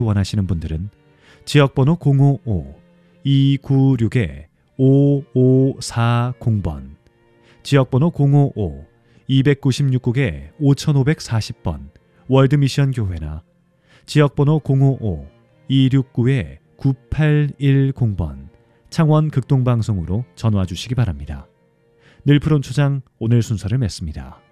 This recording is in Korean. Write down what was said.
원하시는 분들은 지역번호 055-296-5540번, 지역번호 055-296-5540번 월드미션 교회나 지역번호 055-269-9810번 창원 극동방송으로 전화 주시기 바랍니다. 늘 푸른 초장 오늘 순서를 맺습니다.